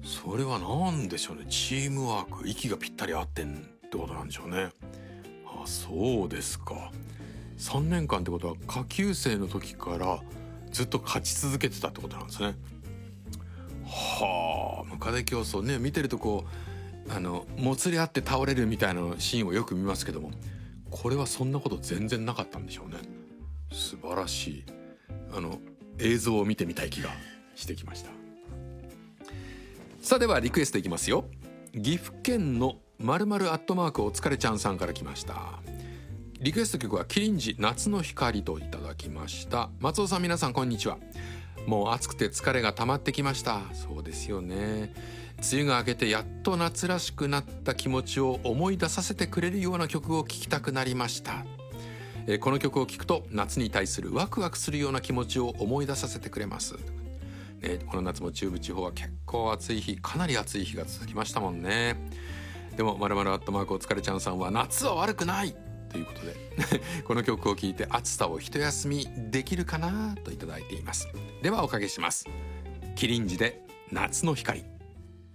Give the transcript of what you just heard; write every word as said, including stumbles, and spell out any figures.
それは何でしょうね。チームワーク、息がぴったり合ってんってことなんでしょうね。あ、そうですか。さんねんかんってことは下級生の時からずっと勝ち続けてたってことなんですね。はあ、ムカデ競争ね、見てるとこうあのもつれ合って倒れるみたいなシーンをよく見ますけども、これはそんなこと全然なかったんでしょうね。素晴らしい。あの映像を見てみたい気がしてきました。さあではリクエストいきますよ。岐阜県の〇〇アットマークお疲れちゃんさんから来ました。リクエスト曲はキリンジ夏の光といただきました。松尾さん、皆さんこんにちは。もう暑くて疲れが溜まってきました。そうですよね。梅雨が明けてやっと夏らしくなった気持ちを思い出させてくれるような曲を聴きたくなりました。えー、この曲を聴くと夏に対するワクワクするような気持ちを思い出させてくれます。ね、この夏も中部地方は結構暑い日、かなり暑い日が続きましたもんね。でも〇〇アットマークお疲れちゃんさんは夏は悪くないということでこの曲を聴いて暑さを一休みできるかなといただいています。ではおかけします。キリンジで夏の光。